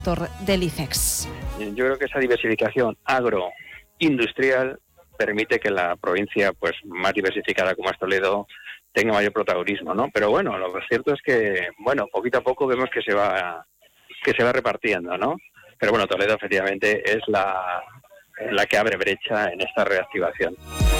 del ICEX. Yo creo que esa diversificación agroindustrial permite que la provincia, pues más diversificada como es Toledo, tenga mayor protagonismo, ¿no? Pero bueno, lo cierto es que, bueno, poquito a poco vemos que se va repartiendo, ¿no? Pero bueno, Toledo efectivamente es la que abre brecha en esta reactivación.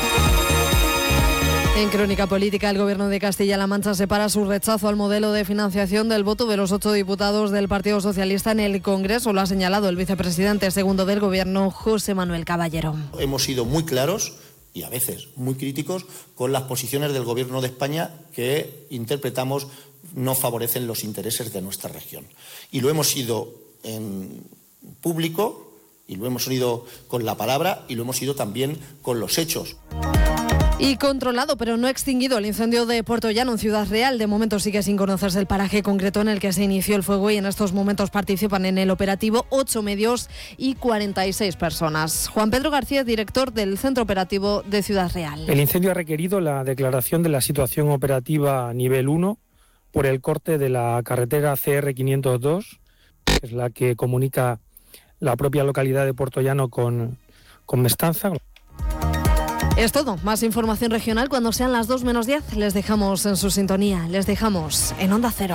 En Crónica Política, el Gobierno de Castilla-La Mancha separa su rechazo al modelo de financiación del voto de los 8 diputados del Partido Socialista en el Congreso. Lo ha señalado el vicepresidente segundo del Gobierno, José Manuel Caballero. Hemos sido muy claros y a veces muy críticos con las posiciones del Gobierno de España que interpretamos no favorecen los intereses de nuestra región. Y lo hemos sido en público, y lo hemos sido con la palabra, y lo hemos sido también con los hechos. Y controlado, pero no extinguido, el incendio de Puerto Llano en Ciudad Real. De momento sigue sin conocerse el paraje concreto en el que se inició el fuego y en estos momentos participan en el operativo 8 medios y 46 personas. Juan Pedro García, director del Centro Operativo de Ciudad Real. El incendio ha requerido la declaración de la situación operativa nivel 1 por el corte de la carretera CR502, que es la que comunica la propia localidad de Puerto Llano con Mestanza. Es todo. Más información regional cuando sean las 2:10. Les dejamos en su sintonía. Les dejamos en Onda Cero.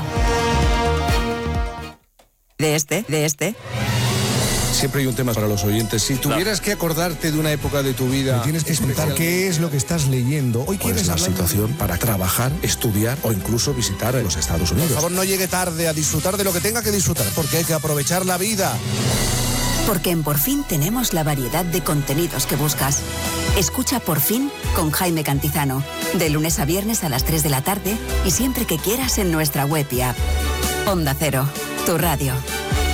De este. Siempre hay un tema para los oyentes. Si tuvieras que acordarte de una época de tu vida... Me tienes que explicar qué es lo que estás leyendo. Hoy quieres la situación para trabajar, estudiar o incluso visitar los Estados Unidos. Por favor, no llegue tarde a disfrutar de lo que tenga que disfrutar, porque hay que aprovechar la vida. Porque en Por Fin tenemos la variedad de contenidos que buscas. Escucha Por Fin con Jaime Cantizano, de lunes a viernes a las 3 de la tarde y siempre que quieras en nuestra web y app. Onda Cero, tu radio.